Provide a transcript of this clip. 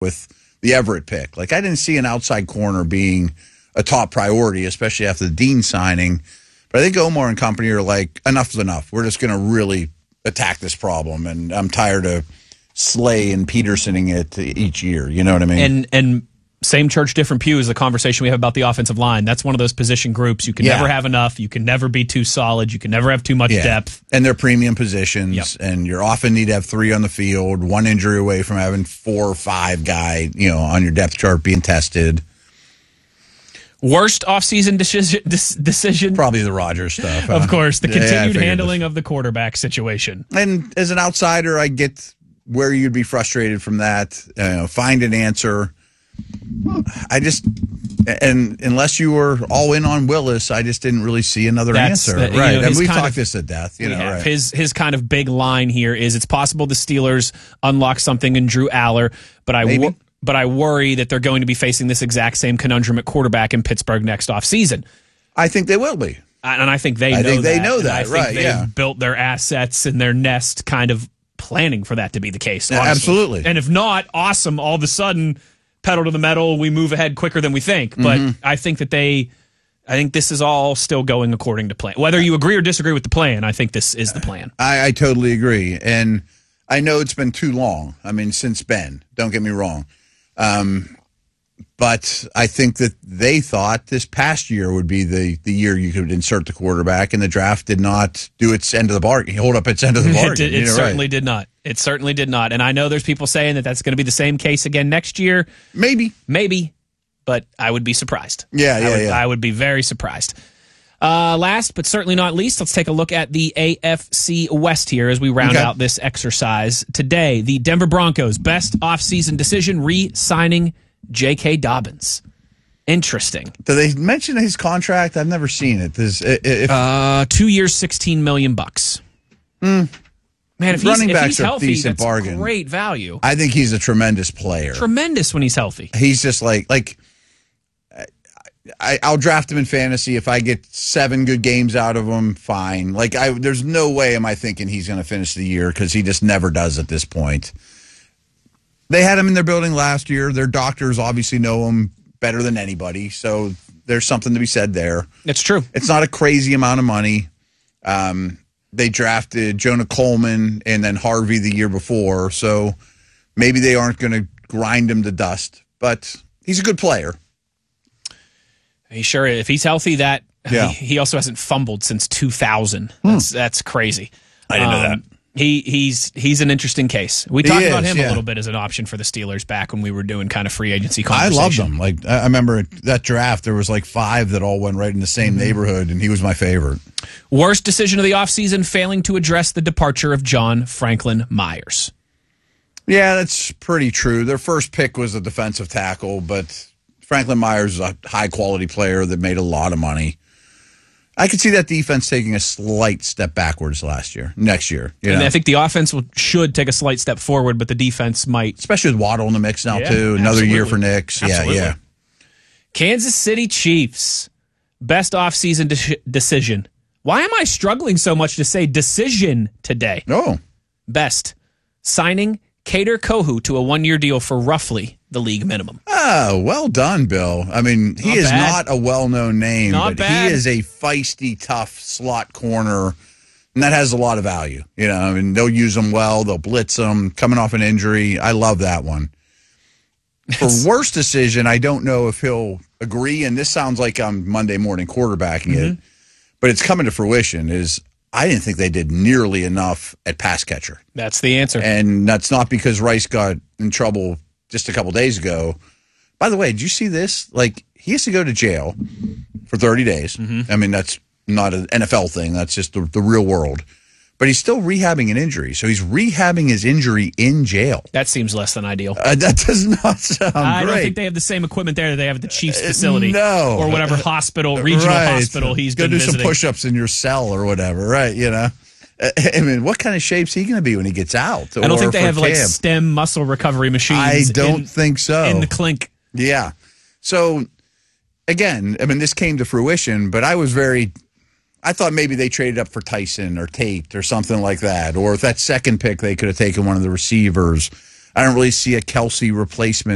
with the Everett pick. Like, I didn't see an outside corner being a top priority, especially after the Dean signing. But I think Omar and company are like, enough's enough. We're just going to really attack this problem, and I'm tired of Slay and Petersoning it each year. You know what I mean? And same church, different pew is the conversation we have about the offensive line. That's one of those position groups. You can never have enough. You can never be too solid. You can never have too much depth. And they're premium positions, and you often need to have 3 on the field, 1 injury away from having 4 or 5 guy, on your depth chart being tested. Worst offseason decision? Probably the Rodgers stuff. Of course, the continued handling of the quarterback situation. And as an outsider, I get where you'd be frustrated from that. Find an answer. And unless you were all in on Willis, I just didn't really see another answer. Right. And we've talked this to death. Right. His kind of big line here is it's possible the Steelers unlock something in Drew Aller, but I worry that they're going to be facing this exact same conundrum at quarterback in Pittsburgh next offseason. I think they will be. And I think they know that. I think they've built their assets and their nest kind of planning for that to be the case. Honestly. Absolutely. And if not, awesome. All of a sudden, pedal to the metal, we move ahead quicker than we think. But I think that I think this is all still going according to plan. Whether you agree or disagree with the plan, I think this is the plan. I totally agree. And I know it's been too long. I mean, since Ben, don't get me wrong. But I think that they thought this past year would be the year you could insert the quarterback, and the draft did not do its end of the bargain. Hold up its end of the bargain. It certainly did not. It certainly did not. And I know there's people saying that that's going to be the same case again next year. Maybe. But I would be surprised. I would be very surprised. Last but certainly not least, let's take a look at the AFC West here as we round out this exercise. Today, the Denver Broncos' best offseason decision, re-signing J.K. Dobbins. Interesting. Do they mention his contract? I've never seen it. 2 years, $16 million. Man, if he's healthy, that's bargain. Great value. I think he's a tremendous player. Tremendous when he's healthy. He's just like I'll draft him in fantasy. If I get 7 good games out of him, fine. There's no way am I thinking he's going to finish the year because he just never does at this point. They had him in their building last year. Their doctors obviously know him better than anybody, so there's something to be said there. It's true. It's not a crazy amount of money. They drafted Jonah Coleman and then Harvey the year before, so maybe they aren't going to grind him to dust, but he's a good player. He sure is. If he's healthy, he also hasn't fumbled since 2000. That's crazy. I didn't know that. He's an interesting case. We talked about him a little bit as an option for the Steelers back when we were doing kind of free agency conversation. I loved him. I remember that draft, there was 5 that all went right in the same neighborhood, and he was my favorite. Worst decision of the offseason, failing to address the departure of John Franklin Myers. Yeah, that's pretty true. Their first pick was a defensive tackle, but Franklin Myers is a high-quality player that made a lot of money. I could see that defense taking a slight step backwards next year. And I think the offense should take a slight step forward, but the defense might. Especially with Waddle in the mix now, too. Another year for Knicks. Absolutely. Yeah. Kansas City Chiefs, best offseason decision. Why am I struggling so much to say decision today? Oh. Best, signing Kader Kohou to a 1-year deal for roughly the league minimum. Oh, well done, Bill. I mean, he is not a well-known name, but he is a feisty, tough slot corner, and that has a lot of value. I mean, they'll use him well. They'll blitz him. Coming off an injury, I love that one. For worst decision, I don't know if he'll agree, and this sounds like I'm Monday morning quarterbacking it, but it's coming to fruition, I didn't think they did nearly enough at pass catcher. That's the answer. And that's not because Rice got in trouble just a couple days ago. By the way, did you see this? He has to go to jail for 30 days. I mean, that's not an NFL thing. That's just the real world. But he's still rehabbing an injury. So he's rehabbing his injury in jail. That seems less than ideal. That does not sound great. I don't think they have the same equipment there that they have at the Chiefs facility. No. Or whatever regional hospital he's been visiting. Go do some push-ups in your cell or whatever, right? I mean, what kind of shape's he going to be when he gets out? I don't think they have stem muscle recovery machines. I don't think so. In the clink. Yeah. So, again, I mean, this came to fruition, but I thought maybe they traded up for Tyson or Tate or something like that. Or if that second pick, they could have taken one of the receivers. I don't really see a Kelsey replacement